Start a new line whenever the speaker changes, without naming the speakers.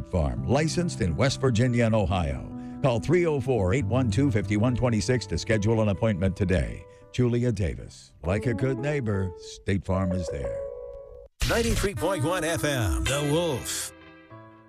State Farm, licensed in West Virginia and Ohio. Call 304-812-5126 to schedule an appointment today. Julia Davis. Like a good neighbor, State Farm is there.
93.1 FM, The Wolf.